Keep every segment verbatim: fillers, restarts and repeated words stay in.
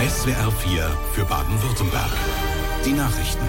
S W R vier für Baden-Württemberg. Die Nachrichten.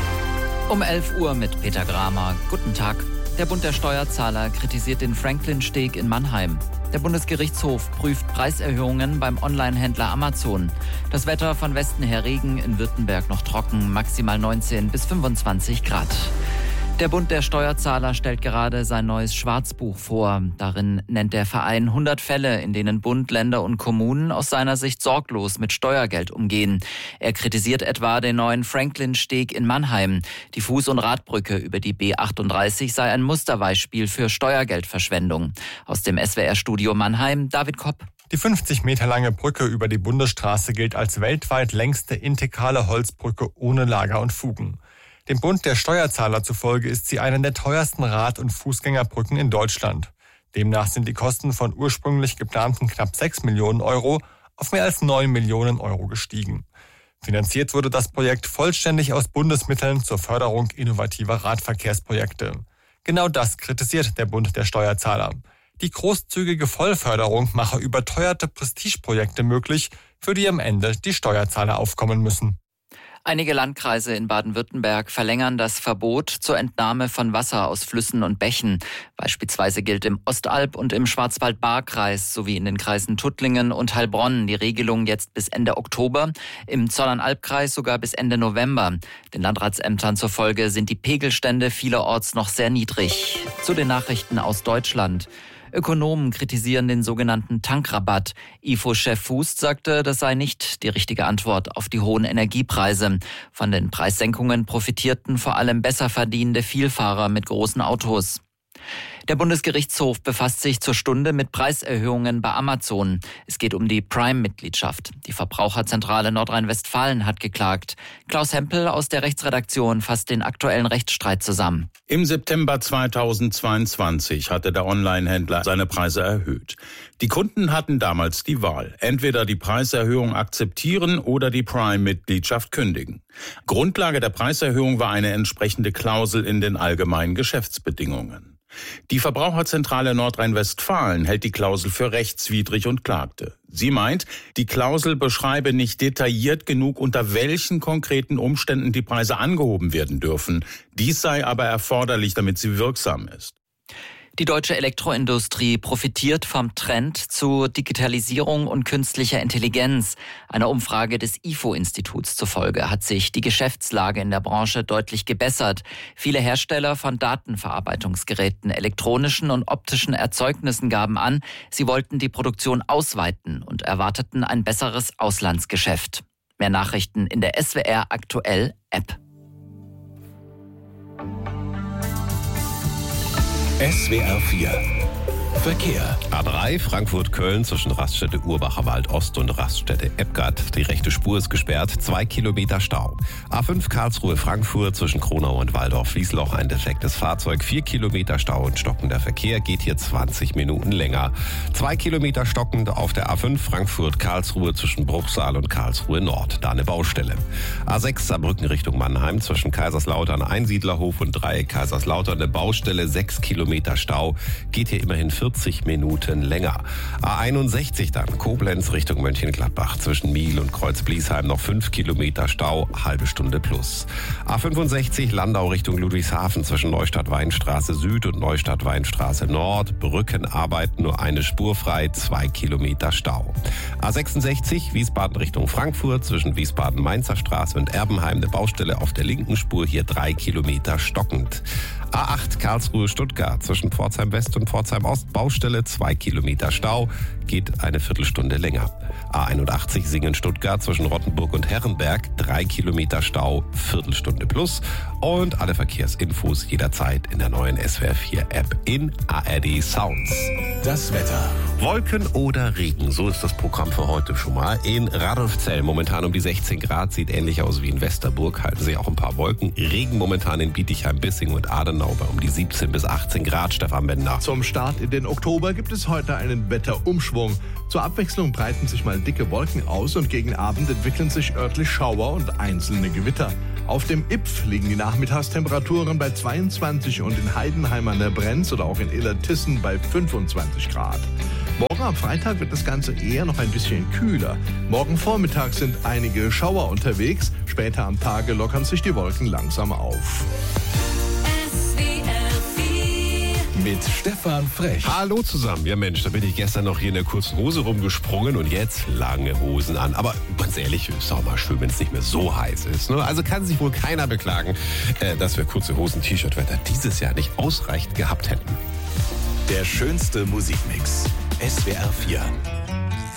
Um elf Uhr mit Peter Gramer. Guten Tag. Der Bund der Steuerzahler kritisiert den Franklin-Steg in Mannheim. Der Bundesgerichtshof prüft Preiserhöhungen beim Onlinehändler Amazon. Das Wetter von Westen her Regen, in Württemberg noch trocken, maximal neunzehn bis fünfundzwanzig Grad. Der Bund der Steuerzahler stellt gerade sein neues Schwarzbuch vor. Darin nennt der Verein hundert Fälle, in denen Bund, Länder und Kommunen aus seiner Sicht sorglos mit Steuergeld umgehen. Er kritisiert etwa den neuen Franklin-Steg in Mannheim. Die Fuß- und Radbrücke über die B achtunddreißig sei ein Musterbeispiel für Steuergeldverschwendung. Aus dem S W R-Studio Mannheim, David Kopp. Die fünfzig Meter lange Brücke über die Bundesstraße gilt als weltweit längste integrale Holzbrücke ohne Lager und Fugen. Dem Bund der Steuerzahler zufolge ist sie eine der teuersten Rad- und Fußgängerbrücken in Deutschland. Demnach sind die Kosten von ursprünglich geplanten knapp sechs Millionen Euro auf mehr als neun Millionen Euro gestiegen. Finanziert wurde das Projekt vollständig aus Bundesmitteln zur Förderung innovativer Radverkehrsprojekte. Genau das kritisiert der Bund der Steuerzahler. Die großzügige Vollförderung mache überteuerte Prestigeprojekte möglich, für die am Ende die Steuerzahler aufkommen müssen. Einige Landkreise in Baden-Württemberg verlängern das Verbot zur Entnahme von Wasser aus Flüssen und Bächen. Beispielsweise gilt im Ostalb- und im Schwarzwald-Baar-Kreis sowie in den Kreisen Tuttlingen und Heilbronn die Regelung jetzt bis Ende Oktober, im Zollernalb-Kreis sogar bis Ende November. Den Landratsämtern zufolge sind die Pegelstände vielerorts noch sehr niedrig. Zu den Nachrichten aus Deutschland. Ökonomen kritisieren den sogenannten Tankrabatt. I F O-Chef Fußt sagte, das sei nicht die richtige Antwort auf die hohen Energiepreise. Von den Preissenkungen profitierten vor allem besser verdienende Vielfahrer mit großen Autos. Der Bundesgerichtshof befasst sich zur Stunde mit Preiserhöhungen bei Amazon. Es geht um die Prime-Mitgliedschaft. Die Verbraucherzentrale Nordrhein-Westfalen hat geklagt. Klaus Hempel aus der Rechtsredaktion fasst den aktuellen Rechtsstreit zusammen. Im September zweitausendzweiundzwanzig hatte der Onlinehändler seine Preise erhöht. Die Kunden hatten damals die Wahl, entweder die Preiserhöhung akzeptieren oder die Prime-Mitgliedschaft kündigen. Grundlage der Preiserhöhung war eine entsprechende Klausel in den allgemeinen Geschäftsbedingungen. Die Verbraucherzentrale Nordrhein-Westfalen hält die Klausel für rechtswidrig und klagte. Sie meint, die Klausel beschreibe nicht detailliert genug, unter welchen konkreten Umständen die Preise angehoben werden dürfen. Dies sei aber erforderlich, damit sie wirksam ist. Die deutsche Elektroindustrie profitiert vom Trend zu Digitalisierung und künstlicher Intelligenz. Einer Umfrage des I F O-Instituts zufolge hat sich die Geschäftslage in der Branche deutlich gebessert. Viele Hersteller von Datenverarbeitungsgeräten, elektronischen und optischen Erzeugnissen gaben an, sie wollten die Produktion ausweiten und erwarteten ein besseres Auslandsgeschäft. Mehr Nachrichten in der S W R Aktuell App. S W R vier Verkehr. A drei Frankfurt-Köln zwischen Raststätte Urbacher Wald Ost und Raststätte Eppgard. Die rechte Spur ist gesperrt, zwei Kilometer Stau. A fünf Karlsruhe-Frankfurt zwischen Kronau und Waldorf-Wiesloch ein defektes Fahrzeug. Vier Kilometer Stau und stockender Verkehr, geht hier zwanzig Minuten länger. Zwei Kilometer stockend auf der A fünf Frankfurt-Karlsruhe zwischen Bruchsal und Karlsruhe Nord. Da eine Baustelle. A sechs Saarbrücken Richtung Mannheim zwischen Kaiserslautern Einsiedlerhof und Dreieck Kaiserslautern eine Baustelle. Sechs Kilometer Stau, geht hier immerhin vierzig Minuten länger. A einundsechzig dann Koblenz Richtung Mönchengladbach zwischen Miel und Kreuz-Bliesheim noch fünf Kilometer Stau, halbe Stunde plus. A fünfundsechzig Landau Richtung Ludwigshafen zwischen Neustadt-Weinstraße Süd und Neustadt-Weinstraße Nord. Brückenarbeiten nur eine Spur frei, zwei Kilometer Stau. A sechsundsechzig Wiesbaden Richtung Frankfurt zwischen Wiesbaden-Mainzer Straße und Erbenheim eine Baustelle auf der linken Spur, hier drei Kilometer stockend. A acht Karlsruhe-Stuttgart zwischen Pforzheim West und Pforzheim Ost Baustelle, zwei Kilometer Stau, geht eine Viertelstunde länger. A einundachtzig Singen-Stuttgart zwischen Rottenburg und Herrenberg, drei Kilometer Stau, Viertelstunde plus. Und alle Verkehrsinfos jederzeit in der neuen S W R vier App in A R D Sounds. Das Wetter. Wolken oder Regen, so ist das Programm für heute schon mal. In Radolfzell momentan um die sechzehn Grad, sieht ähnlich aus wie in Westerburg, halten Sie auch ein paar Wolken. Regen momentan in Bietigheim, Bissing und Adenau bei um die siebzehn bis achtzehn Grad, Stefan Bender. Zum Start in den Oktober gibt es heute einen Wetterumschwung. Zur Abwechslung breiten sich mal dicke Wolken aus und gegen Abend entwickeln sich örtlich Schauer und einzelne Gewitter. Auf dem Ipf liegen die Nachmittagstemperaturen bei zweiundzwanzig und in Heidenheim an der Brenz oder auch in Illertissen bei fünfundzwanzig Grad. Morgen am Freitag wird das Ganze eher noch ein bisschen kühler. Morgen Vormittag sind einige Schauer unterwegs. Später am Tage lockern sich die Wolken langsam auf. Mit Stefan Frech. Hallo zusammen. Ja Mensch, da bin ich gestern noch hier in der kurzen Hose rumgesprungen und jetzt lange Hosen an. Aber ganz ehrlich, ist doch mal schön, wenn es nicht mehr so heiß ist. Ne? Also kann sich wohl keiner beklagen, äh, dass wir kurze Hosen, T-Shirt-Wetter dieses Jahr nicht ausreichend gehabt hätten. Der schönste Musikmix. S W R vier.